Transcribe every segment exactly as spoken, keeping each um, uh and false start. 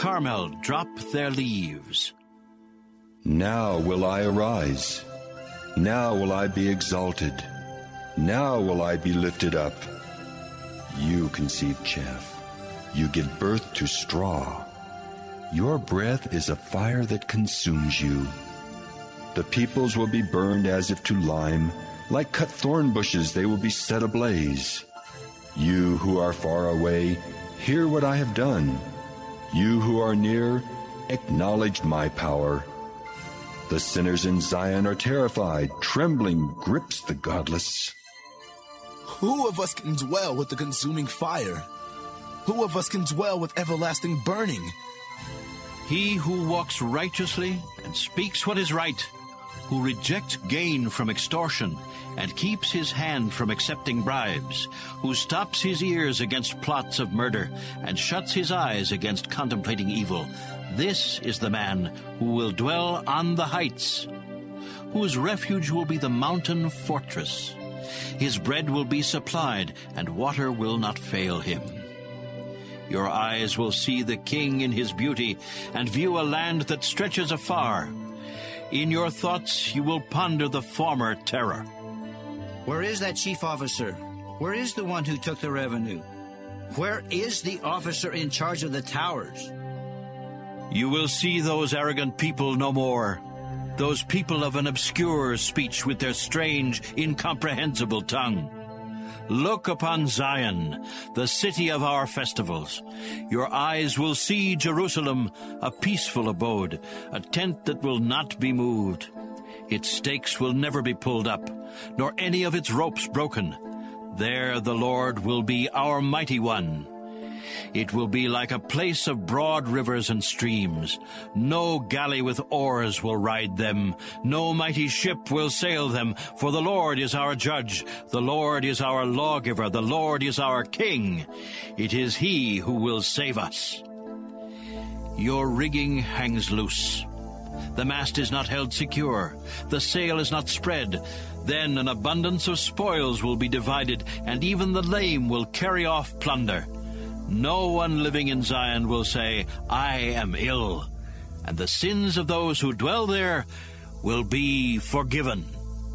Carmel drop their leaves. Now will I arise. Now will I be exalted. Now will I be lifted up. You conceive chaff. You give birth to straw. Your breath is a fire that consumes you. The peoples will be burned as if to lime. Like cut thorn bushes, they will be set ablaze. You who are far away, hear what I have done. You who are near, acknowledge my power. The sinners in Zion are terrified. Trembling grips the godless. Who of us can dwell with the consuming fire? Who of us can dwell with everlasting burning? He who walks righteously and speaks what is right, who rejects gain from extortion and keeps his hand from accepting bribes, who stops his ears against plots of murder and shuts his eyes against contemplating evil. This is the man who will dwell on the heights, whose refuge will be the mountain fortress. His bread will be supplied, and water will not fail him. Your eyes will see the king in his beauty, and view a land that stretches afar. In your thoughts you will ponder the former terror. Where is that chief officer? Where is the one who took the revenue? Where is the officer in charge of the towers? You will see those arrogant people no more, those people of an obscure speech with their strange, incomprehensible tongue. Look upon Zion, the city of our festivals. Your eyes will see Jerusalem, a peaceful abode, a tent that will not be moved. Its stakes will never be pulled up, nor any of its ropes broken. There the Lord will be our mighty one. It will be like a place of broad rivers and streams. No galley with oars will ride them. No mighty ship will sail them. For the Lord is our judge. The Lord is our lawgiver. The Lord is our king. It is he who will save us. Your rigging hangs loose. The mast is not held secure. The sail is not spread. Then an abundance of spoils will be divided, and even the lame will carry off plunder. No one living in Zion will say, I am ill, and the sins of those who dwell there will be forgiven.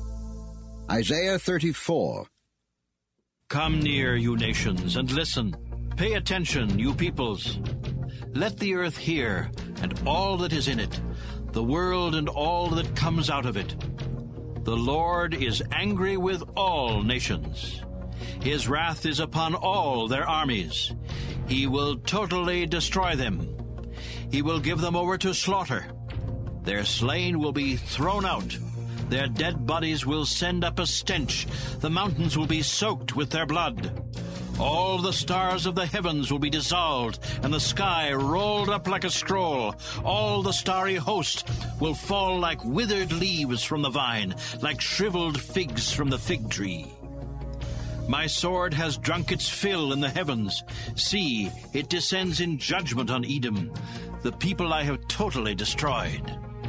Isaiah thirty-four. Come near, you nations, and listen. Pay attention, you peoples. Let the earth hear, and all that is in it, the world and all that comes out of it. The Lord is angry with all nations. His wrath is upon all their armies. He will totally destroy them. He will give them over to slaughter. Their slain will be thrown out. Their dead bodies will send up a stench. The mountains will be soaked with their blood. All the stars of the heavens will be dissolved, and the sky rolled up like a scroll. All the starry host will fall like withered leaves from the vine, like shriveled figs from the fig tree. My sword has drunk its fill in the heavens. See, it descends in judgment on Edom, the people I have totally destroyed.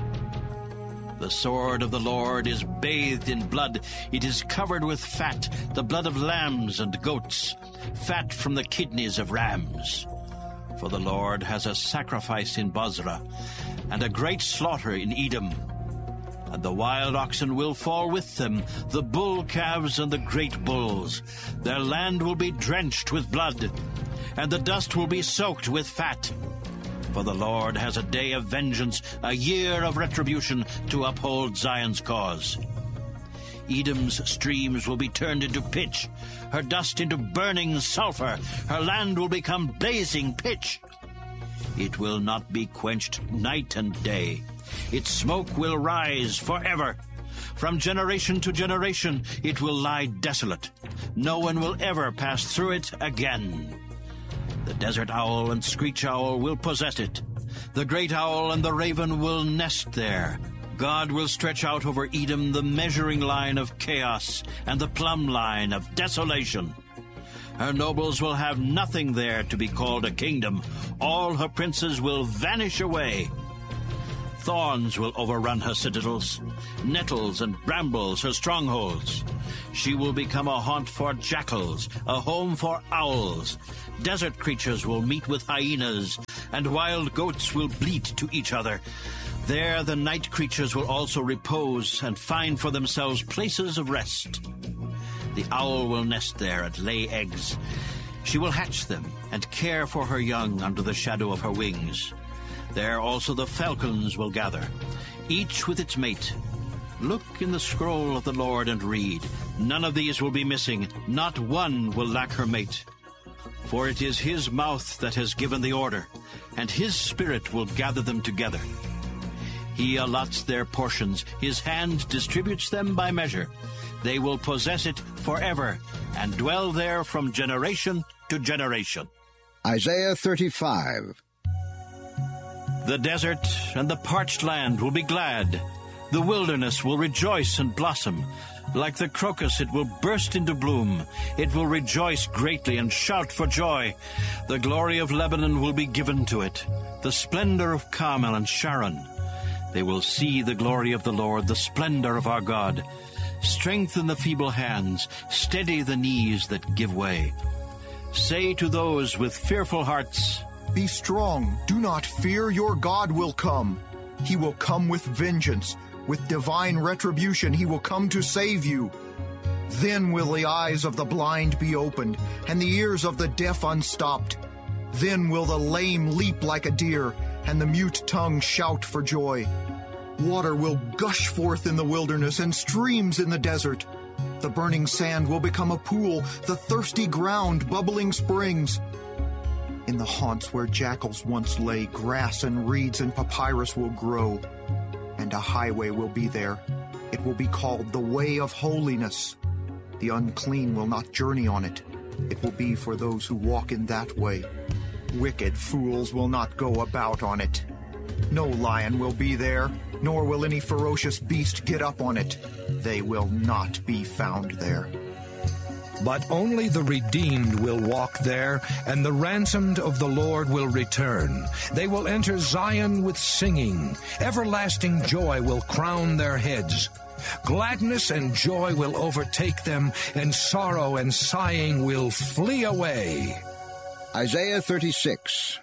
The sword of the Lord is bathed in blood. It is covered with fat, the blood of lambs and goats, fat from the kidneys of rams. For the Lord has a sacrifice in Bozrah, and a great slaughter in Edom. And the wild oxen will fall with them, the bull calves and the great bulls. Their land will be drenched with blood, and the dust will be soaked with fat. For the Lord has a day of vengeance, a year of retribution to uphold Zion's cause. Edom's streams will be turned into pitch, her dust into burning sulfur. Her land will become blazing pitch. It will not be quenched night and day. Its smoke will rise forever. From generation to generation, it will lie desolate. No one will ever pass through it again. The desert owl and screech owl will possess it. The great owl and the raven will nest there. God will stretch out over Edom the measuring line of chaos and the plumb line of desolation. Her nobles will have nothing there to be called a kingdom. All her princes will vanish away. Thorns will overrun her citadels, nettles and brambles her strongholds. She will become a haunt for jackals, a home for owls. Desert creatures will meet with hyenas, and wild goats will bleat to each other. There the night creatures will also repose and find for themselves places of rest. The owl will nest there and lay eggs. She will hatch them and care for her young under the shadow of her wings. There also the falcons will gather, each with its mate. Look in the scroll of the Lord and read. None of these will be missing. Not one will lack her mate. For it is his mouth that has given the order, and his spirit will gather them together. He allots their portions. His hand distributes them by measure. They will possess it forever and dwell there from generation to generation. Isaiah thirty-five. The desert and the parched land will be glad. The wilderness will rejoice and blossom. Like the crocus, it will burst into bloom. It will rejoice greatly and shout for joy. The glory of Lebanon will be given to it, the splendor of Carmel and Sharon. They will see the glory of the Lord, the splendor of our God. Strengthen the feeble hands, steady the knees that give way. Say to those with fearful hearts, Be strong, do not fear, your God will come. He will come with vengeance. With divine retribution, he will come to save you. Then will the eyes of the blind be opened, and the ears of the deaf unstopped. Then will the lame leap like a deer, and the mute tongue shout for joy. Water will gush forth in the wilderness and streams in the desert. The burning sand will become a pool, the thirsty ground bubbling springs. In the haunts where jackals once lay, grass and reeds and papyrus will grow. And a highway will be there. It will be called the Way of Holiness. The unclean will not journey on it. It will be for those who walk in that way. Wicked fools will not go about on it. No lion will be there, nor will any ferocious beast get up on it. They will not be found there. But only the redeemed will walk there, and the ransomed of the Lord will return. They will enter Zion with singing. Everlasting joy will crown their heads. Gladness and joy will overtake them, and sorrow and sighing will flee away. Isaiah thirty-six.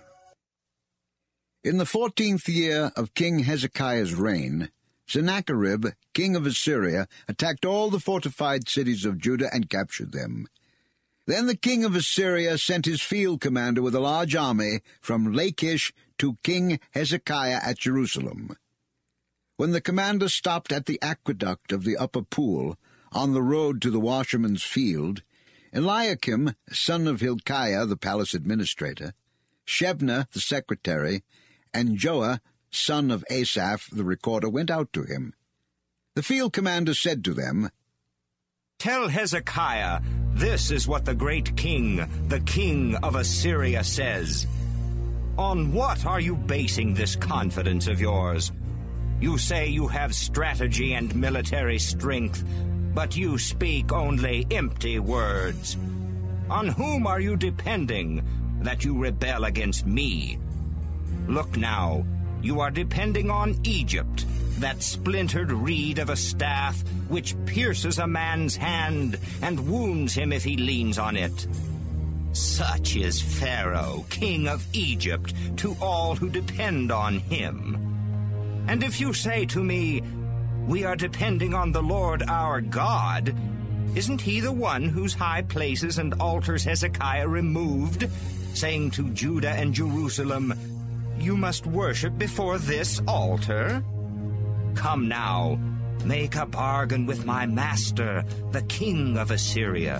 In the fourteenth year of King Hezekiah's reign, Sennacherib, king of Assyria, attacked all the fortified cities of Judah and captured them. Then the king of Assyria sent his field commander with a large army from Lachish to King Hezekiah at Jerusalem. When the commander stopped at the aqueduct of the upper pool, on the road to the washerman's field, Eliakim, son of Hilkiah, the palace administrator, Shebna, the secretary, and Joah, son of Asaph, the recorder, went out to him. The field commander said to them, Tell Hezekiah, this is what the great king, the king of Assyria, says. On what are you basing this confidence of yours? You say you have strategy and military strength, but you speak only empty words. On whom are you depending that you rebel against me? Look now, you are depending on Egypt, that splintered reed of a staff which pierces a man's hand and wounds him if he leans on it. Such is Pharaoh, king of Egypt, to all who depend on him. And if you say to me, we are depending on the Lord our God, isn't he the one whose high places and altars Hezekiah removed, saying to Judah and Jerusalem, you must worship before this altar? Come now, make a bargain with my master, the king of Assyria.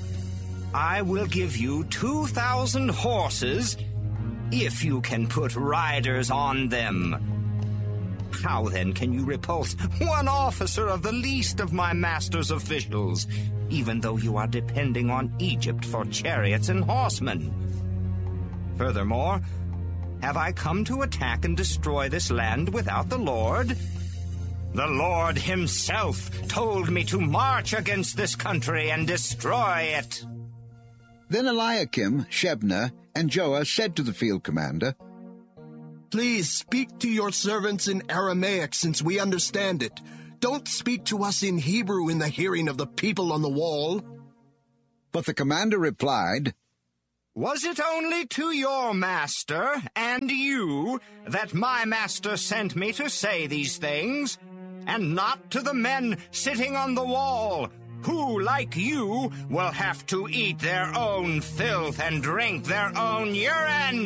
I will give you two thousand horses if you can put riders on them. How then can you repulse one officer of the least of my master's officials, even though you are depending on Egypt for chariots and horsemen? Furthermore, have I come to attack and destroy this land without the Lord? The Lord himself told me to march against this country and destroy it. Then Eliakim, Shebna, and Joah said to the field commander, Please speak to your servants in Aramaic, since we understand it. Don't speak to us in Hebrew in the hearing of the people on the wall. But the commander replied, Was it only to your master and you that my master sent me to say these things, and not to the men sitting on the wall, who, like you, will have to eat their own filth and drink their own urine?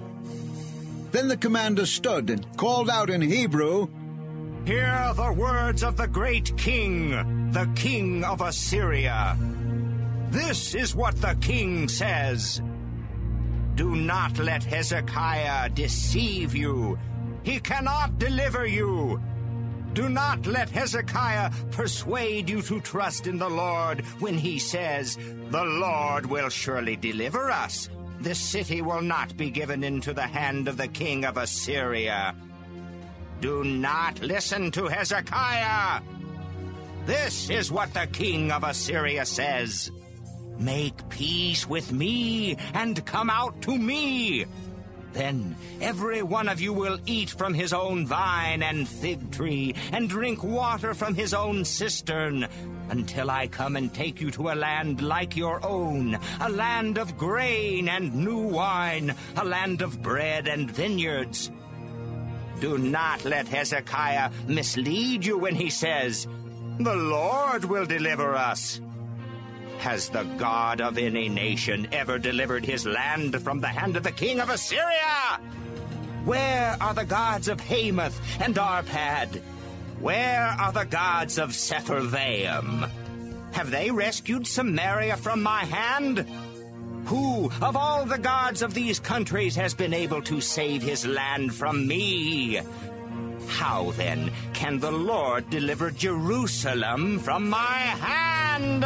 Then the commander stood and called out in Hebrew, Hear the words of the great king, the king of Assyria. This is what the king says. Do not let Hezekiah deceive you. He cannot deliver you. Do not let Hezekiah persuade you to trust in the Lord when he says, The Lord will surely deliver us. This city will not be given into the hand of the king of Assyria. Do not listen to Hezekiah. This is what the king of Assyria says. Make peace with me and come out to me. Then every one of you will eat from his own vine and fig tree and drink water from his own cistern until I come and take you to a land like your own, a land of grain and new wine, a land of bread and vineyards. Do not let Hezekiah mislead you when he says, The Lord will deliver us. Has the God of any nation ever delivered his land from the hand of the king of Assyria? Where are the gods of Hamath and Arpad? Where are the gods of Sepharvaim? Have they rescued Samaria from my hand? Who of all the gods of these countries has been able to save his land from me? How then can the Lord deliver Jerusalem from my hand?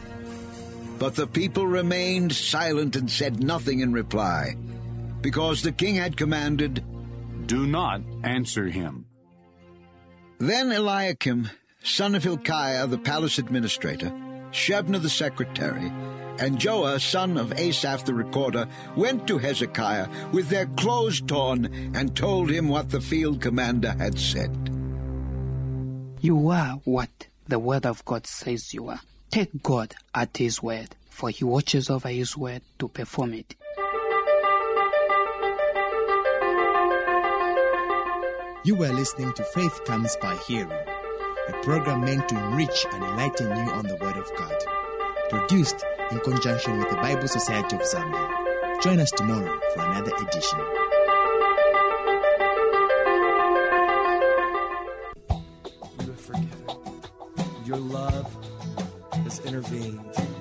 But the people remained silent and said nothing in reply, because the king had commanded, Do not answer him. Then Eliakim, son of Hilkiah, the palace administrator, Shebna the secretary, and Joah, son of Asaph the recorder, went to Hezekiah with their clothes torn and told him what the field commander had said. You are what the word of God says you are. Take God at his word, for he watches over his word to perform it. You were listening to Faith Comes by Hearing, a program meant to enrich and enlighten you on the Word of God. Produced in conjunction with the Bible Society of Zambia. Join us tomorrow for another edition. You have forgiven. Your love has intervened.